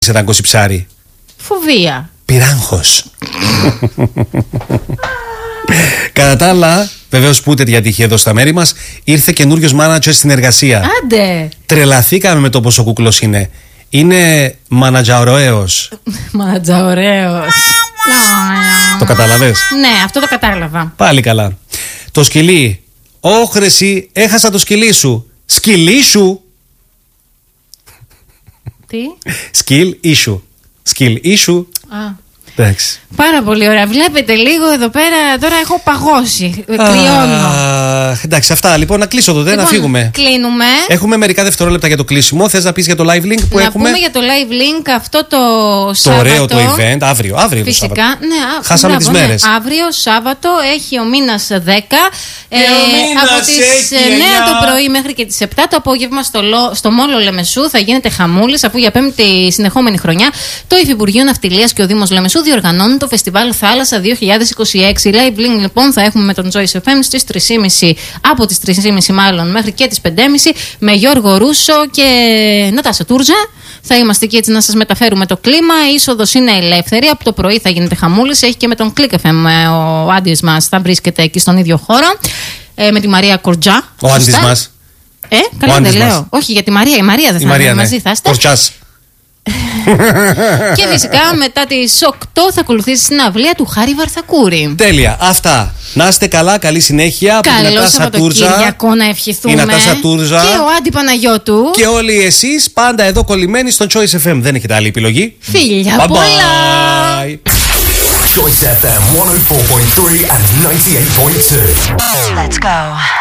σε ραγκώσει ψάρι? Φοβία. Πυράγχος. Κατά τα άλλα, βεβαίως που ούτε διατύχει εδώ στα μέρη μας, ήρθε καινούριος μάνατζερ στην εργασία. Άντε. Τρελαθήκαμε με το πόσο κούκλος είναι. Είναι μανατζαωρέος. Μανατζαωρέος. Το κατάλαβες? Ναι, αυτό το κατάλαβα. Πάλι καλά. Το σκυλί. Όχρεση, έχασα το σκυλί σου. Σκυλί σου. Τι? Σκυλ ίσου. Σκυλ ίσου. Εντάξει. Πάρα πολύ ωραία. Βλέπετε λίγο εδώ πέρα, τώρα έχω παγώσει. Κρυώνω. Εντάξει, αυτά λοιπόν. Να κλείσω τότε, να φύγουμε. Κλείνουμε. Έχουμε μερικά δευτερόλεπτα για το κλείσιμο. Θες να πεις για το live link που έχουμε? Να πούμε για το live link αυτό το Σάββατο. Το ωραίο το event. Αύριο Φυσικά. Ναι, χάσαμε τις μέρες. Αύριο Σάββατο έχει ο μήνας 10. Από τις 9 το πρωί μέχρι και τις 7 το απόγευμα στο Μόλο Λεμεσού θα γίνεται χαμούλης, αφού για 5η συνεχόμενη χρονιά το Υφυπουργείο Ναυτιλίας και ο Δήμος Λεμεσού διοργανώνουν το Φεστιβάλ Θάλασσα 2026. Live link λοιπόν θα έχουμε με τον Joyce FM στις 3.30, από τις 3.30 μάλλον μέχρι και τις 5.30, με Γιώργο Ρούσο και Νατάσα Τούρζα. Θα είμαστε εκεί έτσι να σας μεταφέρουμε το κλίμα. Η είσοδος είναι ελεύθερη. Από το πρωί θα γίνεται χαμούλης. Έχει και με τον Click FM ο Άντης μας, θα βρίσκεται εκεί στον ίδιο χώρο. Με τη Μαρία Κορτζά. Ο Άντης μας. Καλά δεν λέω. Όχι, για τη Μαρία. Η Μαρία δεν θα είναι μαζί. Θα είστε. Κορτσάς. Και φυσικά μετά τις 8 θα ακολουθήσει η συναυλία του Χάρη Βαρθακούρη. Τέλεια. Αυτά. Να είστε καλά, καλή συνέχεια. Καλό Σαββατοκύριακο να ευχηθούμε. Η Νατάσα Τούρζα και ο Άντι Παναγιώτου. Και όλοι εσείς πάντα εδώ κολλημένοι στον Choice FM. Δεν έχετε άλλη επιλογή. Φίλια πολλά. Choice FM 104.3 and 98.2. Let's go.